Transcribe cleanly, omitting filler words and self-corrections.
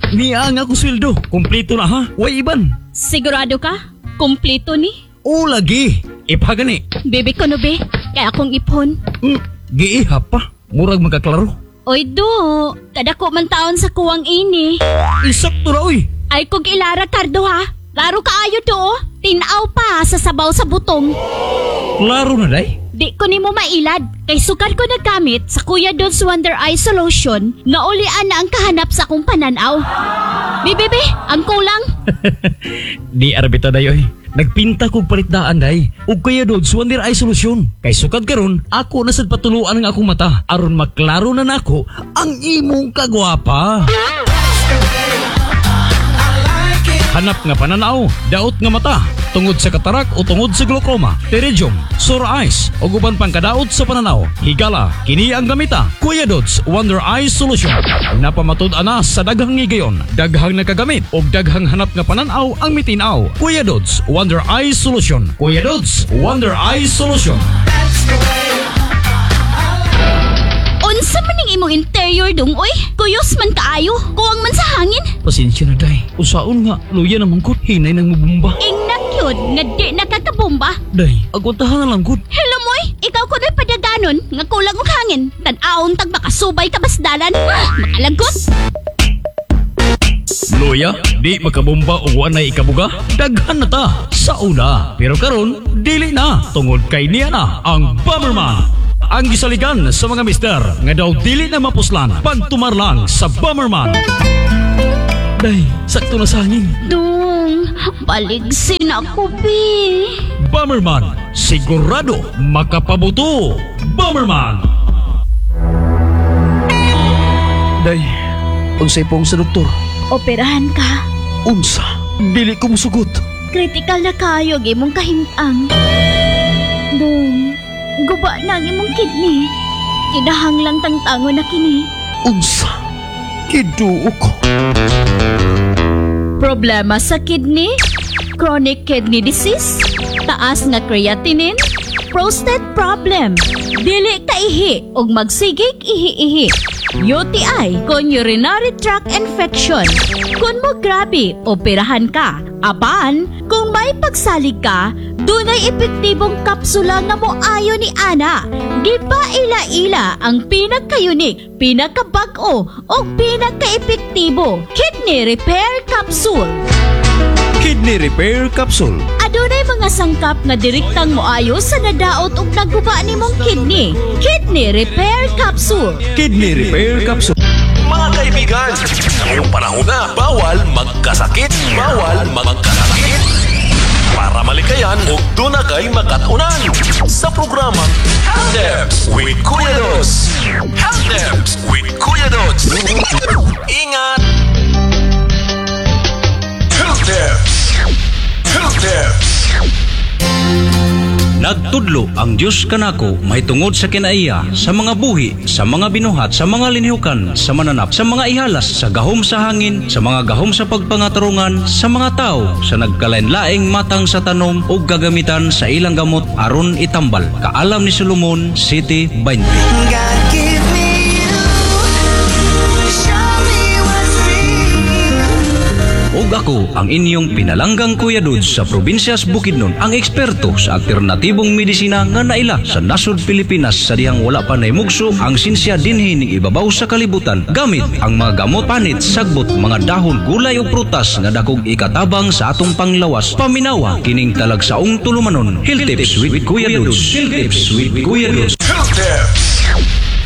Niya nga ko sweldo. Kumpleto na ha. Way iban. Sigurado ka? Kompleto ni? O lagi. Ipagani. Bebe ko no be, kaya akong ipon. Giiha pa. Murag magkaklaro. Oy do, kadako man taon sa kuwang ini. Isakto na oy. Ay kog ilara kardo ha. Laro kaayo do, tinaw pa sa sabaw sa butong. Klaro na day. Di ko nimo mailad, kay sukad ko naggamit sa Kuya Don's Wonder Eye Solution na ulian na ang kahanap sa akong pananaw. Bebe, ang kulang. Di arbita day oy. Nagpinta kog palitdaan day. Ug Kuya Don's Wonder Eye Solution. Kay sukad karon, ako na sad patuluan ang akong mata aron maklaro na nako ang imong kagwapa. Hanap nga pananaw, daot nga mata, tungod sa katarak o tungod sa glaucoma, pterygium, sore eyes, o guban pang kadaot sa pananaw. Higala, kini ang gamita, Kuya Don's Wonder Eye Solution. Napamatud-an na sa daghang higayon, daghang nakagamit, o daghang hanap nga pananaw ang mitinaw. Kuya Don's Wonder Eye Solution. Kuya Don's Wonder Eye Solution. Unsa man ning imong interior dong oy? Kuyos man kaayo, kuwang man sa hangin. Pasensya na day. Usaon nga, luya naman ko, hinay nang mabumba. Ingnak yun, nga di nakakabomba. Day, agwatahan na lang ko. Hello moy, ikaw ko na'y padaganon, nga kulang og hangin. Tan-aon tag makasubay ka basdalan. Makalagot. Luya, di makabomba o wanay ikabuga? Daghan na ta sa una. Pero karon, dili na. Tungod kay niya na ang Bomberman. Ang gisaligan sa mga mister nga daw dili na mapuslan pagtumar lang sa Bomberman. Day, sakto na sa hangin. Dong, baligsin ako, be. Bomberman, sigurado makapabuto. Bomberman. Day, unsay pong sa doktor? Operahan ka. Unsa? Dili ko musugot. Critical na kayo, imong kahimtang. Dong, guba na ang imong kidney. Kinahang lang tangtango na kini. Unsa? Kiduo ko. Problema sa kidney? Chronic kidney disease? Taas nga creatinine? Prostate problem? Dili ka ihi og magsigig ihi-ihi? UTI, kon urinary tract infection. Kung mo grabe, operahan ka. Apan, kung may pagsalig ka, dunay epektibong kapsula nga moayo ni Ana. Gipaila-ila ang pinagka-unique, pinagka-bag-o, o pinagka-epektibo. Kidney Repair Capsule. Kidney Repair Capsule. Adunay mga sangkap nga direktang moayo sa nadaot ug naguba nimong kidney. Kidney Repair Capsule. Kidney Repair Capsule. Mga kaibigan, ngayong panahon na, bawal magkasakit. Bawal magkasakit. Para malikayan ug duna kay makatunan sa programang Health Tips with Kuya Dos. Health Tips with Kuya Dos. Ingat! Health Tips. Health Tips. Nagtudlo ang Diyos kanako may tungod sa kinaiya, sa mga buhi, sa mga binuhat, sa mga linhiukan, sa mananap, sa mga ihalas, sa gahom sa hangin, sa mga gahom sa pagpangatarungan, sa mga tao, sa nagkalain-laing matang sa tanom o gagamitan sa ilang gamot aron itambal. Kaalam ni Solomon City 20. God give me you, show me what's real. Ug ako ang inyong pinalanggang Kuya Dudes sa probinsyas Bukidnon, ang eksperto sa alternatibong medisina nga naila sa nasod Pilipinas sa dihang wala pa naimugso ang sinsya dinhi ning ibabaw sa kalibutan gamit ang mga gamot panit, sagbot, mga dahon, gulay o prutas nga dakog ikatabang sa atong panglawas. Paminawa kining talagsaong tulumanon. Health Tips with Kuya Dudes. Health Tips with Kuya Dudes. Health Tips.